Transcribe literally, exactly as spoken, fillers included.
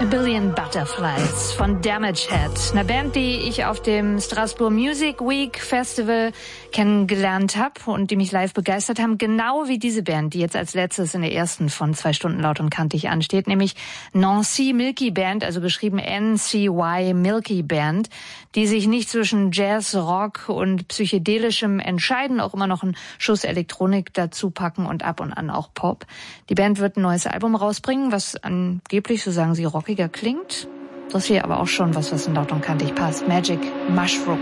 A Billion Butterflies von Damage Head, eine Band, die ich auf dem Strasbourg Music Week Festival kennengelernt habe und die mich live begeistert haben, genau wie diese Band, die jetzt als letztes in der ersten von zwei Stunden laut und kantig ansteht, nämlich Nancy Milky Band, also geschrieben N C Y Milky Band, die sich nicht zwischen Jazz, Rock und psychedelischem entscheiden, auch immer noch einen Schuss Elektronik dazu packen und ab und an auch Pop. Die Band wird ein neues Album rausbringen, was angeblich, so sagen sie, rockiger klingt. Das hier aber auch schon was, was in laut und kantig passt. Magic Mushroom.